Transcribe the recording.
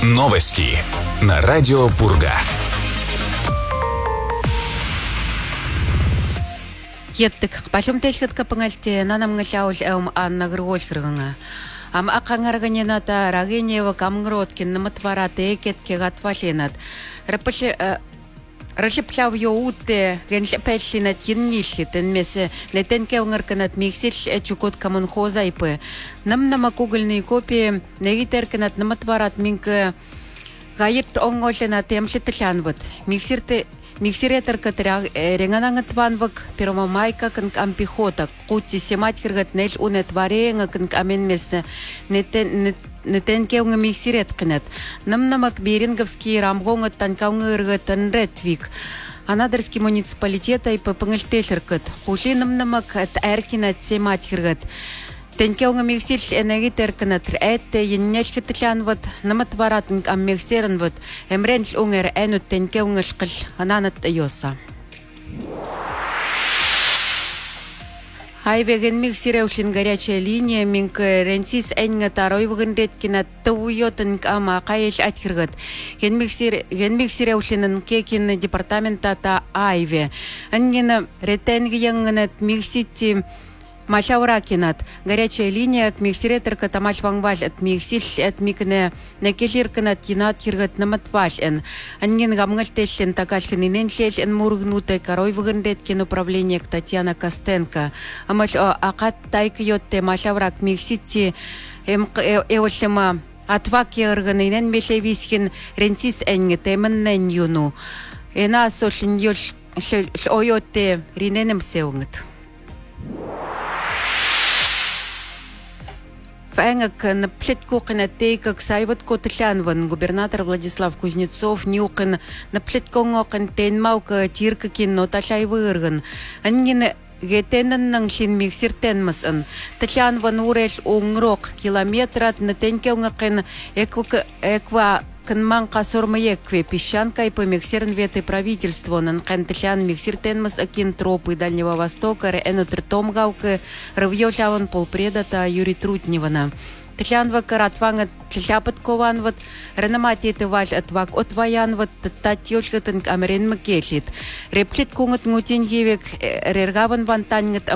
Новости на радио Пурга. Еттик башым тешкетке пыңалте нанамгашаул Анна Григорьевна. Акангарганената Рагенева камгроткин наматварате кетке гатвашенат. Рашипляв йоуте геншепельшинат йннишхитен месе нетенке унгарканат миксиш чукот камонхозайпы. Намакугольные копии негитерканат наматварат минка гайт онгошенат темшитланват. Миксиретер катряг ренганангатванвак первомайка канк ампихота кути сематкиргат неш унетваренга канк аменмесне нетенке унга миксирет кнет намнамак беринговский рамгонгат танкаунгыргат ретвик Анадырский муниципалитета и папангальтешеркат хули намнамак эркинат сематкиргат Тенке унга миксиш энергитер канатр этте яннешкитланват наматваратн аммексернват эмренш унгер энут тенке унгашкыл ананат йоса. Хайвеген миксиреушин горячая линия минк ренсис энга тарой вгендеткина туйотн ама кайш атхиргат. Ген миксиреушин кекин департамента та айве. Аннина ретенгиянгнат миксити Машауракинат. Горячая линия к миксиретер катамаш вангваш от миксиш от микне некежирканат кинат киргат наматваш эн. Аннин гамгальтешен такашкининен шеш эн мургнуте корой вгендеткин управление к Татьяна Костенко. Амаш акат тайк йотте Машаурак миксити эвошема атвак ярганинен мешевискин ренсис энгетемен юну. Эна сошин йош ойотте риненем сеунгет. Фэнгак на плеткокна тейкак сайват котлянван губернатор Владислав Кузнецов нюкан на плетконгокан тенмаука тиркакин ноташайвырган. Аннин гетеннан шин миксиртенмасан. Татлянван уреш унгрок километрат на тенкеунгакан эква Канман касормаекве песчанка и по миксерн веты правительство нан кантлян миксиртенмас акин тропы Дальнего Востока энутр томгаука равьёжаван полпредата Юрий Трутневана. Тлянва каратванга тляпаткованват ренаматиты ваш отвак отваянват татьёшкатан амерен макешит. Реплит кунгат ngутин евек рергаван вантангат